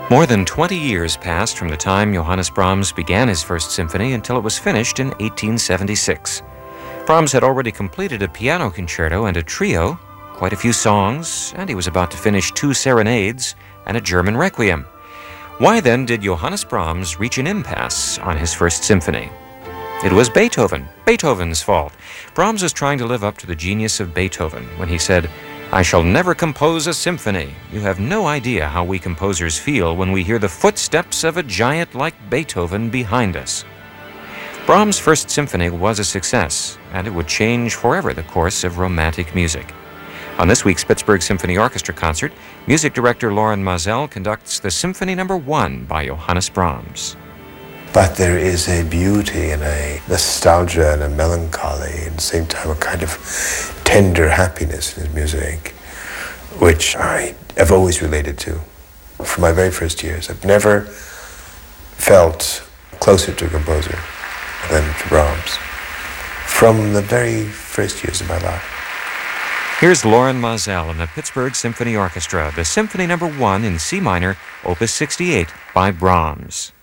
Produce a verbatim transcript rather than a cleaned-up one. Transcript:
More than twenty years passed from the time Johannes Brahms began his first symphony until it was finished in eighteen seventy-six. Brahms had already completed a piano concerto and a trio, quite a few songs, and he was about to finish two serenades and a German requiem. Why then did Johannes Brahms reach an impasse on his first symphony? It was Beethoven, Beethoven's fault. Brahms was trying to live up to the genius of Beethoven when he said, "I shall never compose a symphony. You have no idea how we composers feel when we hear the footsteps of a giant like Beethoven behind us." Brahms' first symphony was a success, and it would change forever the course of romantic music. On this week's Pittsburgh Symphony Orchestra concert, music director Loren Maazel conducts the Symphony Number One by Johannes Brahms. But there is a beauty and a nostalgia and a melancholy, and at the same time a kind of tender happiness in his music, which I have always related to from my very first years. I've never felt closer to a composer than to Brahms from the very first years of my life. Here's Loren Maazel and the Pittsburgh Symphony Orchestra, the Symphony Number One in C minor, Opus sixty-eight by Brahms.